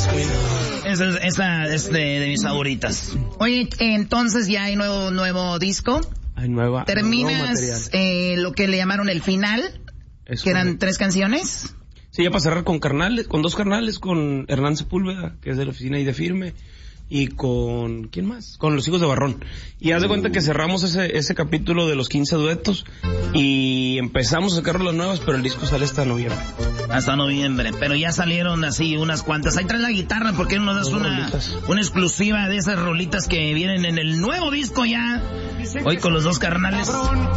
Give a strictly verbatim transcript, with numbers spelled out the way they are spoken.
Esa, esa es de, de mis favoritas. Oye, entonces ya hay nuevo nuevo disco. Hay nueva. Terminas eh, lo que le llamaron el final, es que eran tres canciones. Sí, ya para cerrar con carnales, con dos carnales, con Hernán Sepúlveda, que es de la oficina y de Firme, y con, ¿quién más? Con Los Hijos de Barrón. Y haz de cuenta que cerramos ese, ese capítulo de los quince duetos y empezamos a sacar las nuevas, pero el disco sale hasta noviembre. Hasta noviembre, pero ya salieron así unas cuantas. Ahí traes la guitarra, ¿por qué no nos das una, una exclusiva de esas rolitas que vienen en el nuevo disco ya? Hoy con los dos carnales.